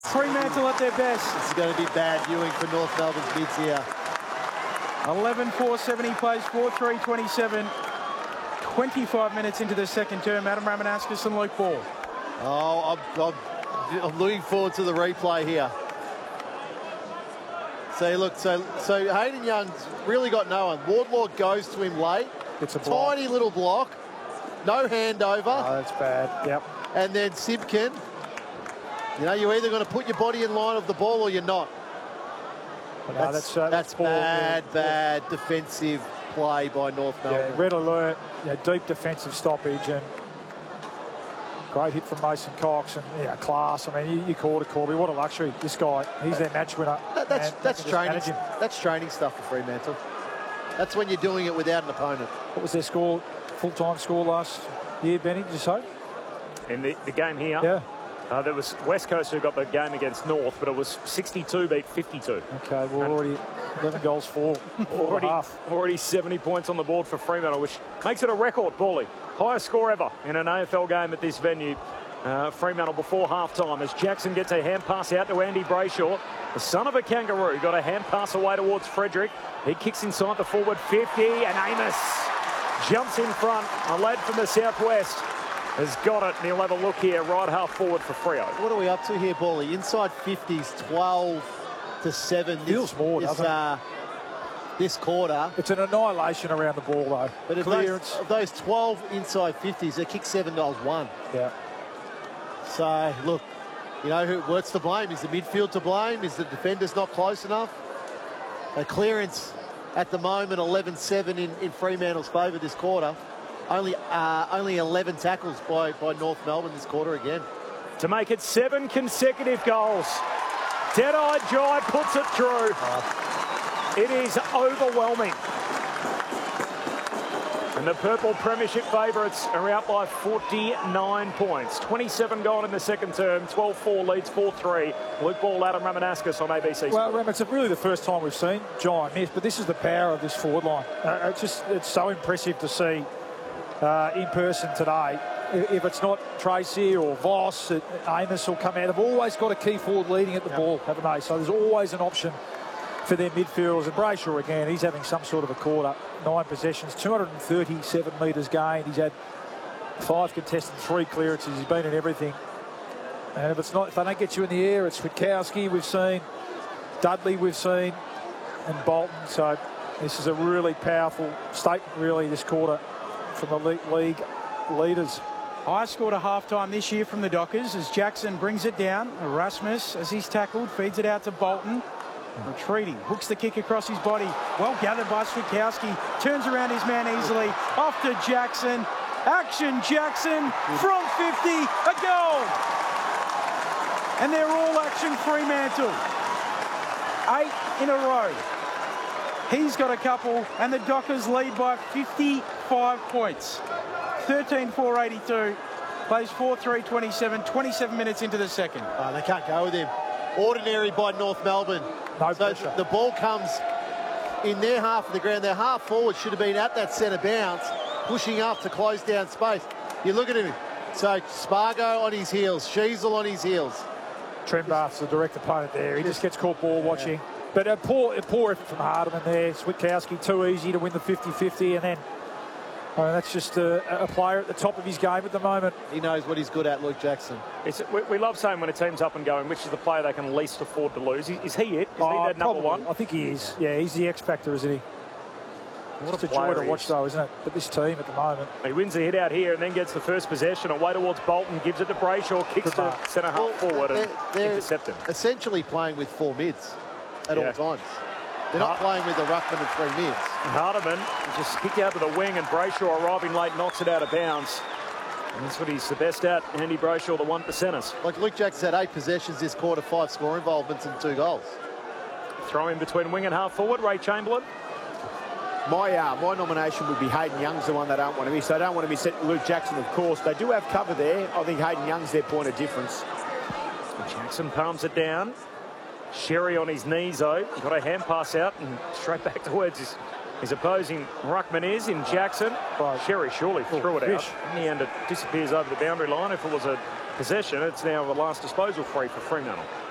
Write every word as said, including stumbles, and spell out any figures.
Fremantle at their best. This is going to be bad viewing for North Melbourne's mids here. eleven four seventy plays four three twenty-seven. twenty-five minutes into the second term. Adam Ramanauskas and Luke Ball. Oh, I'm, I'm, I'm looking forward to the replay here. So look, so so Hayden Young's really got no one. Wardlaw goes to him late. It's a block. Tiny little block. No handover. Oh, that's bad. Yep. And then Simpkin. You know, you're either going to put your body in line of the ball or you're not. No, that's that's, uh, that's, that's ball, bad, yeah. bad defensive play by North Melbourne. Yeah, red alert, yeah, deep defensive stoppage, and great hit from Mason Cox, and yeah, class. I mean, you, you called it, Corby. What a luxury. This guy, he's their match winner. That, that's and that's training. him. That's training stuff for Fremantle. That's when you're doing it without an opponent. What was their score, full-time score last year, Benny, did you say? In the, the game here? Yeah. Uh, there was West Coast who got the game against North, but it was sixty-two beat fifty-two. Okay, we're and already eleven goals for already, already seventy points on the board for Fremantle, which makes it a record, Paulie. Highest score ever in an A F L game at this venue. Uh, Fremantle before half-time as Jackson gets a hand pass out to Andy Brayshaw. The son of a kangaroo got a hand pass away towards Frederick. He kicks inside the forward fifty, and Amos jumps in front. A lad from the southwest has got it, and he'll have a look here, right half forward for Freo. What are we up to here, Bally? Inside fifties, twelve to seven. Feels more, doesn't uh, this quarter. It's an annihilation around the ball, though. But of those, of those twelve inside fifties, they kick seven goals, one. Yeah. So, look, you know, who, what's to blame? Is the midfield to blame? Is the defenders not close enough? A clearance at the moment, eleven seven in, in Fremantle's favour this quarter. Only uh, only eleven tackles by, by North Melbourne this quarter again. To make it seven consecutive goals. Dead-eyed Jai puts it through. Oh. It is overwhelming. And the Purple Premiership favourites are out by forty-nine points. twenty-seven gone in the second term. twelve four leads four three. Luke Ball, Adam Ramanauskas on A B C Sport. Well, Ram, it's really the first time we've seen Jai miss, but this is the power of this forward line. Uh, it's just it's so impressive to see uh, in person today. If it's not Tracy or Voss, Amos will come out. They've always got a key forward leading at the yep. ball, haven't they? So there's always an option for their midfielders. And Brayshaw, again, he's having some sort of a quarter. Nine possessions, two hundred thirty-seven metres gained. He's had five contested, three clearances. He's been in everything. And if it's not, if they don't get you in the air, it's Witkowski we've seen, Dudley we've seen, and Bolton. So this is a really powerful statement, really, this quarter from the league leaders. Highest score to half-time this year from the Dockers as Jackson brings it down. Erasmus, as he's tackled, feeds it out to Bolton. Retreating, hooks the kick across his body. Well gathered by Switkowski. Turns around his man easily. Off to Jackson. Action Jackson from fifty. A goal. And they're all action Fremantle. Eight in a row. He's got a couple, and the Dockers lead by fifty-five points. thirteen four eighty-two. Plays four three twenty-seven. twenty-seven minutes into the second. Oh, they can't go with him. Ordinary by North Melbourne. No so pressure. The ball comes in their half of the ground. Their half forward should have been at that centre bounce, pushing up to close down space. You look at him. So Spargo on his heels, Sheasel on his heels. Trembath's the direct opponent there. He just gets caught ball watching. Yeah. But a poor, a poor effort from Hardiman there. Switkowski too easy to win the fifty fifty, and then I mean, that's just a, a player at the top of his game at the moment. He knows what he's good at, Luke Jackson. It's, we, we love saying when a team's up and going, which is the player they can least afford to lose. Is, is he it? Is oh, he that number one? I think he is. Yeah, he's the X factor, isn't he? What it's a joy to watch, though, isn't it? But this team at the moment. He wins the hit out here and then gets the first possession away towards Bolton, gives it to Brayshaw, kicks to centre half well, forward they're, and they're intercepted. Essentially playing with four mids at yeah. all times. They're not Hard playing with the ruckman and three mids. Hardiman just kicked out to the wing, and Brayshaw arriving late knocks it out of bounds. And that's what he's the best at, Andy Brayshaw, the one percenters. Like Luke Jackson had eight possessions this quarter, five score involvements and two goals. Throw in between wing and half forward, Ray Chamberlain. My uh, my nomination would be Hayden Young's the one they don't want to miss. They don't want to miss Luke Jackson, of course. They do have cover there. I think Hayden Young's their point of difference. Jackson palms it down. Sherry on his knees, though. Got a hand pass out and straight back towards his, his opposing ruckman is in Jackson. Well, Sherry surely oh, threw it fish. out. In the end, it disappears over the boundary line. If it was a possession, it's now the last disposal free for Fremantle.